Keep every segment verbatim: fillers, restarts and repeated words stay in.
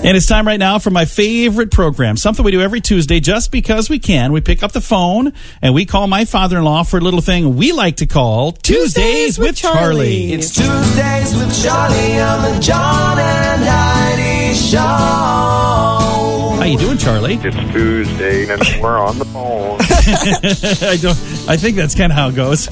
And it's time right now for my favorite program, something we do every Tuesday just because we can. We pick up the phone and we call my father-in-law for a little thing we like to call Tuesdays, Tuesdays with, with Charlie. Charlie. It's Tuesdays with Charlie on the John and Heidi Show. How you doing, Charlie? It's Tuesday and we're on the phone. I don't. I think that's kind of how it goes.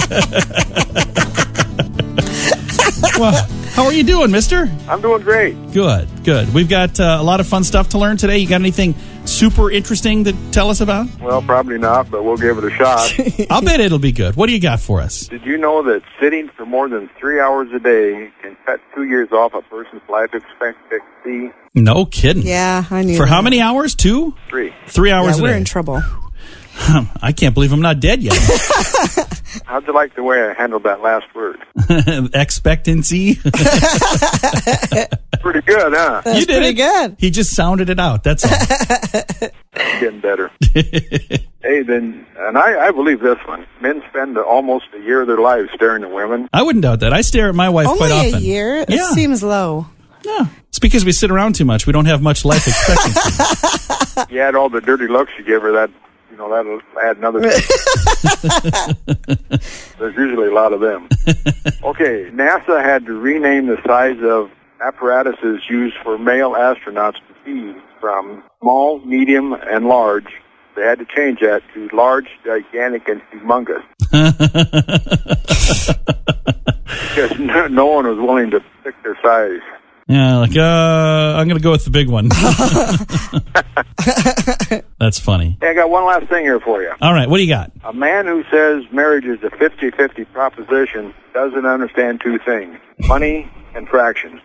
Well, how are you doing, mister? I'm doing great. Good, good. We've got uh, a lot of fun stuff to learn today. You got anything super interesting to tell us about? Well, probably not, but we'll give it a shot. I'll bet it'll be good. What do you got for us? Did you know that sitting for more than three hours a day can cut two years off a person's life expectancy? No kidding. Yeah, I knew. For that. how many hours? Two? Three. Three hours yeah, a we're day. in trouble. I can't believe I'm not dead yet. How'd you like the way I handled that last word? Expectancy. Pretty good, huh? That's you did pretty it. good. He just sounded it out. That's all. Getting better. Hey, then, and I, I believe this one. Men spend almost a year of their lives staring at women. I wouldn't doubt that. I stare at my wife Only quite often. a year? It Yeah. seems low. Yeah. It's because we sit around too much. We don't have much life expectancy. You add all the dirty looks you give her, that, you know, that'll add another. There's usually a lot of them. Okay, NASA had to rename the size of apparatuses used for male astronauts to feed from small, medium, and large. They had to change that to large, gigantic, and humongous. Because no, no one was willing to pick their size. Yeah, like, uh, I'm going to go with the big one. That's funny. Hey, I got one last thing here for you. All right, what do you got? A man who says marriage is a fifty-fifty proposition doesn't understand two things, money and fractions.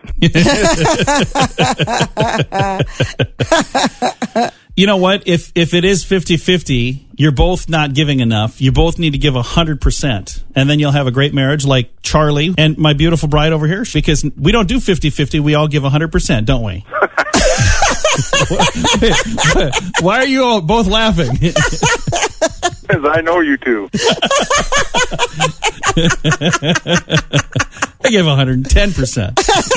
You know what? If if it is fifty-fifty, you're both not giving enough. You both need to give one hundred percent. And then you'll have a great marriage like Charlie and my beautiful bride over here. Because we don't do fifty-fifty. We all give one hundred percent, don't we? Why are you all both laughing? Because I know you two. I give one hundred ten percent.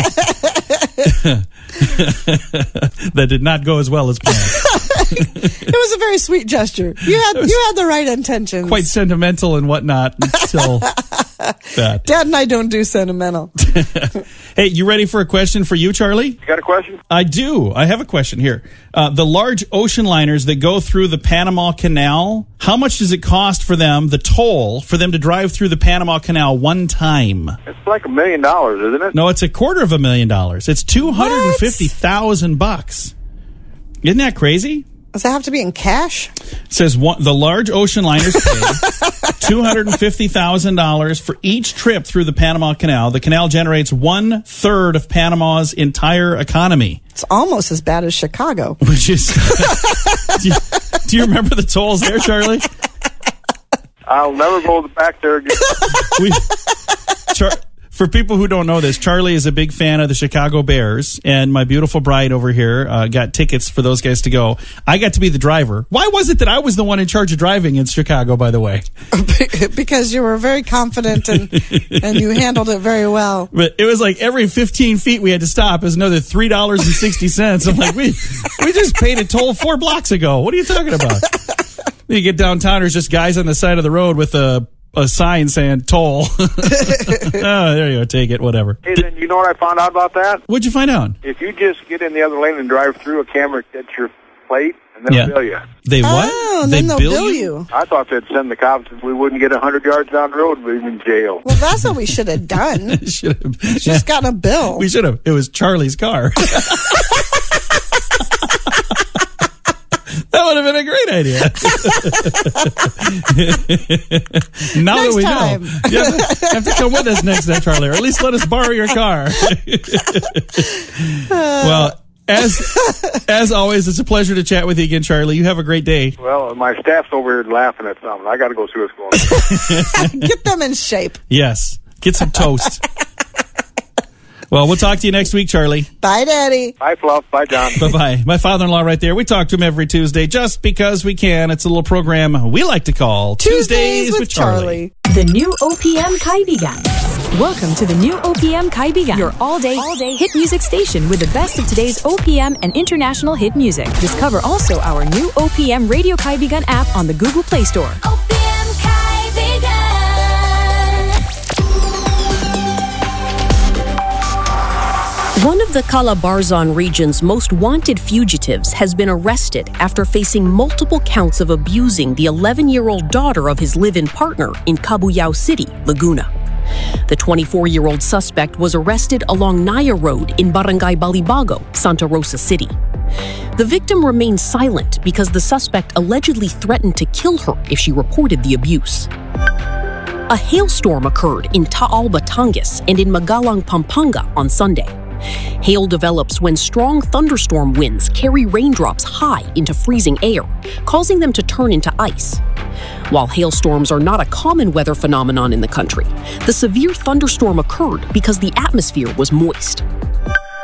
That did not go as well as planned. It was a very sweet gesture. You had you had the right intentions. Quite sentimental and whatnot until that. Dad and I don't do sentimental. Hey, you ready for a question for you, Charlie? You got a question? I do. I have a question here. Uh, the large ocean liners that go through the Panama Canal, how much does it cost for them, the toll, for them to drive through the Panama Canal one time? It's like a million dollars, isn't it? No, it's a quarter of a million dollars. It's two hundred fifty thousand bucks. Isn't that crazy? Does that have to be in cash? It says one, the large ocean liners pay two hundred fifty thousand dollars for each trip through the Panama Canal. The canal generates one third of Panama's entire economy. It's almost as bad as Chicago. Which is, do, you, do you remember the tolls there, Charlie? I'll never go back there again. We, Char, for people who don't know this, Charlie is a big fan of the Chicago Bears, and my beautiful bride over here uh, got tickets for those guys to go. I got to be the driver. Why was it that I was the one in charge of driving in Chicago, by the way? Because you were very confident and and you handled it very well. But it was like every fifteen feet we had to stop is another three dollars and sixty cents. I'm like, we we just paid a toll four blocks ago. What are you talking about? You get downtown, there's just guys on the side of the road with a a sign saying toll. Oh, there you go. Take it. Whatever. Hey, then you know what I found out about that? What'd you find out? If you just get in the other lane and drive through, a camera gets your plate and they'll Yeah. bill you. They what? Oh, and they then they'll bill, bill you? you. I thought they'd send the cops if we wouldn't get one hundred yards down the road, we'd be in jail. Well, that's what we should have done. Should have. Just gotten a bill. We should have. It was Charlie's car. That would have been a great idea. Now Next that we time. know. You have, to, have to come with us next time, Charlie, or at least let us borrow your car. Well, as as always, it's a pleasure to chat with you again, Charlie. You have a great day. Well, my staff's over here laughing at something. I got to go see what's going on. Get them in shape. Yes. Get some toast. Well, we'll talk to you next week, Charlie. Bye, Daddy. Bye, Fluff. Bye, John. Bye-bye. My father-in-law right there. We talk to him every Tuesday just because we can. It's a little program we like to call Tuesdays, Tuesdays with, with Charlie. Charlie. The new O P M Kaibigan. Welcome to the new O P M Kaibigan, your all-day, all-day hit music station with the best of today's O P M and international hit music. Discover also our new O P M Radio Kaibigan app on the Google Play Store. O P M Kaibigan. One of the Calabarzon region's most wanted fugitives has been arrested after facing multiple counts of abusing the eleven-year-old daughter of his live-in partner in Cabuyao City, Laguna. The twenty-four-year-old suspect was arrested along Naya Road in Barangay Balibago, Santa Rosa City. The victim remained silent because the suspect allegedly threatened to kill her if she reported the abuse. A hailstorm occurred in Taal, Batangas and in Magalang, Pampanga on Sunday. Hail develops when strong thunderstorm winds carry raindrops high into freezing air, causing them to turn into ice. While hailstorms are not a common weather phenomenon in the country, the severe thunderstorm occurred because the atmosphere was moist.